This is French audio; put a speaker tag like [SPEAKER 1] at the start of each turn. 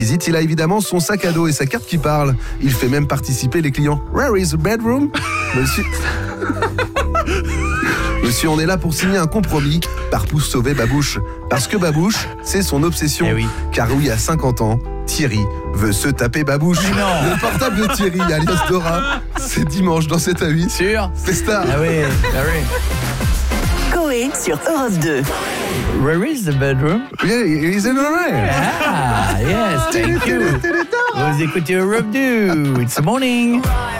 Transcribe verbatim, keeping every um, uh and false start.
[SPEAKER 1] visite, il a évidemment son sac à dos et sa carte qui parle. Il fait même participer les clients. Where is the bedroom? Monsieur... Monsieur, on est là pour signer un compromis par pouce sauver Babouche. Parce que Babouche, c'est son obsession.
[SPEAKER 2] Eh oui.
[SPEAKER 1] Car oui, à cinquante ans, Thierry veut se taper Babouche.
[SPEAKER 2] Non.
[SPEAKER 1] Le portable de Thierry, alias Dora, c'est dimanche dans sept à huit.
[SPEAKER 2] Sûr?
[SPEAKER 1] Festa.
[SPEAKER 2] Ah oui, ah oui.
[SPEAKER 3] Coé sur Europe deux.
[SPEAKER 2] Where is the bedroom?
[SPEAKER 1] Yeah, he's in the rain.
[SPEAKER 2] Ah, yes, thank you. Vous écoutez Europe deux. It's the morning.